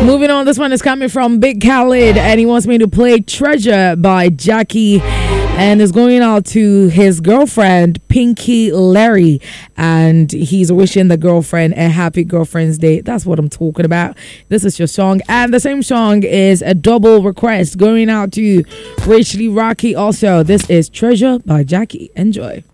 Moving on, this one is coming from Big Khaled, and he wants me to play Treasure by Jackie, and is going out to his girlfriend Pinky Larry, and he's wishing the girlfriend a happy Girlfriend's Day. That's what I'm talking about. This is your song, and the same song is a double request going out to Rachel Rocky also. This is Treasure by Jackie. Enjoy.